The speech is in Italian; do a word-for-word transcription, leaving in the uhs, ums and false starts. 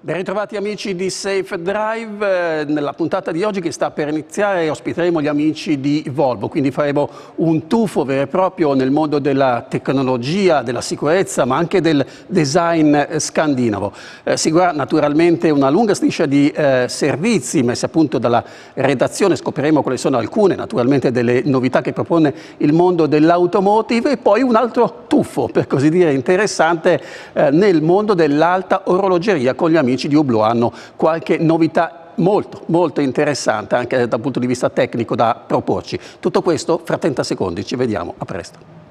Ben ritrovati amici di Safe Drive. Nella puntata di oggi che sta per iniziare ospiteremo gli amici di Volvo, quindi faremo un tuffo vero e proprio nel mondo della tecnologia, della sicurezza ma anche del design scandinavo. Eh, seguirà naturalmente una lunga striscia di eh, servizi messi a punto dalla redazione, scopriremo quali sono alcune naturalmente delle novità che propone il mondo dell'automotive e poi un altro tuffo per così dire interessante eh, nel mondo dell'alta orologeria con gli amici di Hublot. Hanno qualche novità molto molto interessante anche dal punto di vista tecnico da proporci. Tutto questo fra trenta secondi, ci vediamo, a presto.